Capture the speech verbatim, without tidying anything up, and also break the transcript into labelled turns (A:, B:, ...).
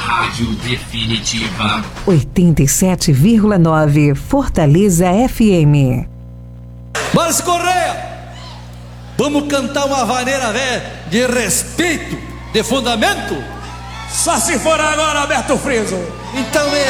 A: Rádio Definitiva.
B: oitenta e sete vírgula nove Fortaleza F M.
C: Márcio Correia, vamos cantar uma vaneira velha de respeito, de fundamento?
D: Só se for agora, Alberto Friso.
C: Então é